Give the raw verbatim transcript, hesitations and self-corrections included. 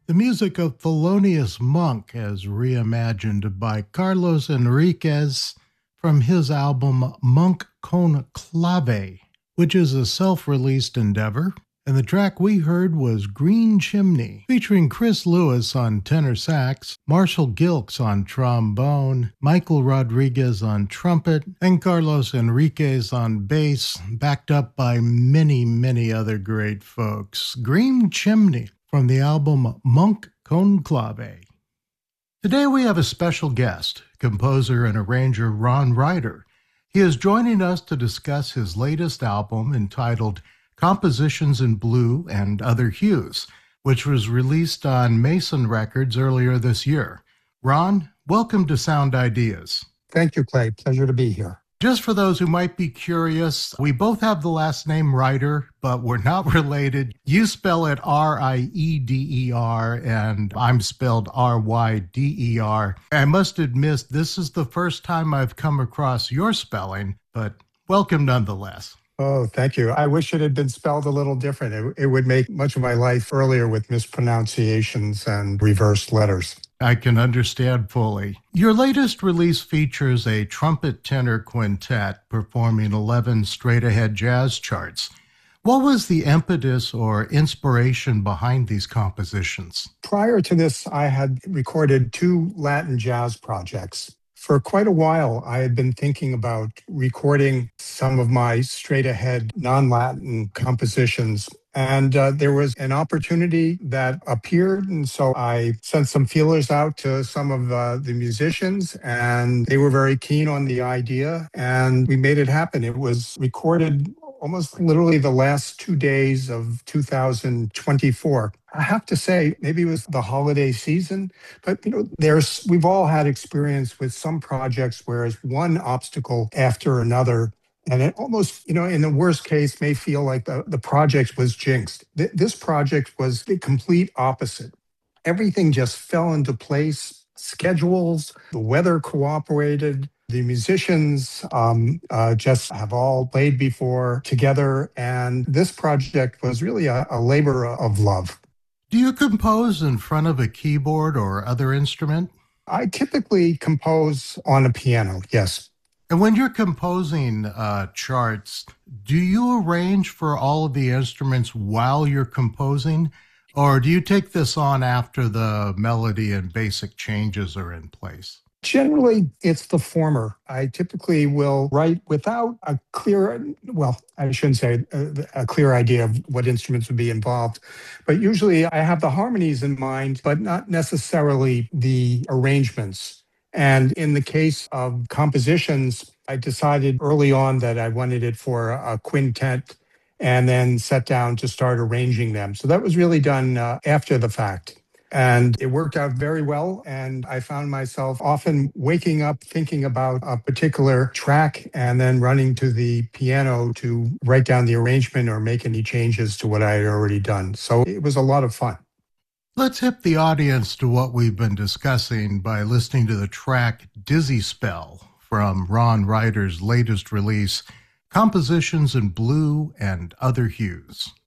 The music of Thelonious Monk as reimagined by Carlos Enriquez from his album Monk con Clave, which is a self-released endeavor. And the track we heard was Green Chimney, featuring Chris Lewis on tenor sax, Marshall Gilks on trombone, Michael Rodriguez on trumpet, and Carlos Enriquez on bass, backed up by many, many other great folks. Green Chimney from the album Monk con Clave. Today we have a special guest, composer and arranger Ron Ryder. He is joining us to discuss his latest album entitled Compositions in Blue and Other Hues, which was released on Mason Records earlier this year. Ron, welcome to Sound Ideas. Thank you, Clay. Pleasure to be here. Just for those who might be curious, we both have the last name Ryder, but we're not related. You spell it R I E D E R, and I'm spelled R Y D E R. I must admit, this is the first time I've come across your spelling, but welcome nonetheless. Oh, thank you. I wish it had been spelled a little different. It, it would make much of my life earlier with mispronunciations and reversed letters. I can understand fully. Your latest release features a trumpet tenor quintet performing eleven straight-ahead jazz charts. What was the impetus or inspiration behind these compositions? Prior to this, I had recorded two Latin jazz projects. For quite a while, I had been thinking about recording some of my straight-ahead non-Latin compositions. And uh, there was an opportunity that appeared, and so I sent some feelers out to some of uh, the musicians, and they were very keen on the idea, and we made it happen. It was recorded almost literally the last two days of two thousand twenty-four. I have to say, maybe it was the holiday season, but you know, there's we've all had experience with some projects where it's one obstacle after another. And it almost, you know, in the worst case, may feel like the, the project was jinxed. Th- this project was the complete opposite. Everything just fell into place. Schedules, the weather cooperated. The musicians um, uh, just have all played before together. And this project was really a, a labor of love. Do you compose in front of a keyboard or other instrument? I typically compose on a piano, yes. And when you're composing uh, charts, do you arrange for all of the instruments while you're composing? Or do you take this on after the melody and basic changes are in place? Generally, it's the former. I typically will write without a clear, well, I shouldn't say a, a clear idea of what instruments would be involved, but usually I have the harmonies in mind, but not necessarily the arrangements. And in the case of compositions, I decided early on that I wanted it for a quintet and then sat down to start arranging them. So that was really done uh, after the fact. And it worked out very well. And I found myself often waking up thinking about a particular track and then running to the piano to write down the arrangement or make any changes to what I had already done. So it was a lot of fun. Let's hip the audience to what we've been discussing by listening to the track Dizzy Spell from Ron Ryder's latest release, Compositions in Blue and Other Hues.